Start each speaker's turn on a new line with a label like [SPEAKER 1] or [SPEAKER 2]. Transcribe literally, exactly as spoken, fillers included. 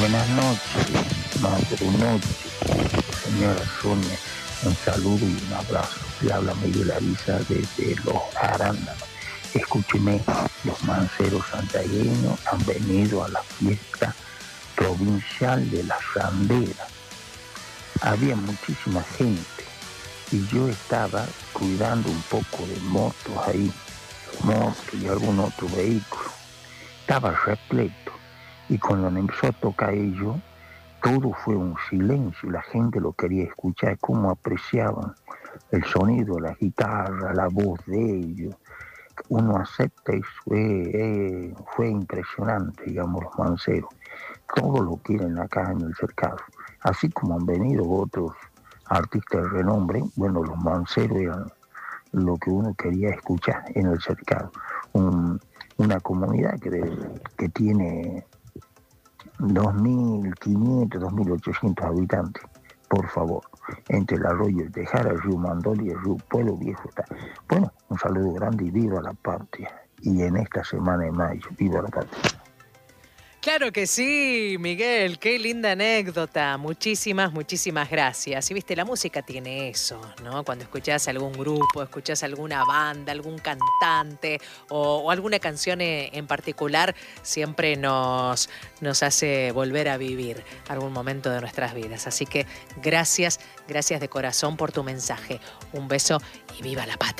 [SPEAKER 1] Buenas noches, madre noche, señora Sonia, un saludo y un abrazo. Le habla Miguel Ariza desde Los Arándanos. Escúcheme, los manceros santiagueños han venido a la fiesta provincial de la Sandera. Había muchísima gente y yo estaba cuidando un poco de motos ahí, motos y algún otro vehículo. Estaba repleto y cuando empezó a tocar ellos, todo fue un silencio, la gente lo quería escuchar, cómo apreciaban el sonido de la guitarra, la voz de ellos. Uno acepta y fue, eh, fue impresionante, digamos, los manceros. Todos lo quieren acá en el cercado. Así como han venido otros artistas de renombre, bueno, los manceros eran lo que uno quería escuchar en el cercado. Un, una comunidad que, que tiene dos mil quinientos, dos mil ochocientos habitantes. Por favor, entre el arroyo de Tejara, el río Mandol y el río Pueblo Viejo está. Bueno, un saludo grande y viva la patria. Y en esta semana de mayo, viva la patria.
[SPEAKER 2] Claro que sí, Miguel, qué linda anécdota. Muchísimas, muchísimas gracias. Y viste, la música tiene eso, ¿no? Cuando escuchás algún grupo, escuchás alguna banda, algún cantante o, o alguna canción en particular, siempre nos, nos hace volver a vivir algún momento de nuestras vidas. Así que gracias, gracias de corazón por tu mensaje. Un beso y viva la patria.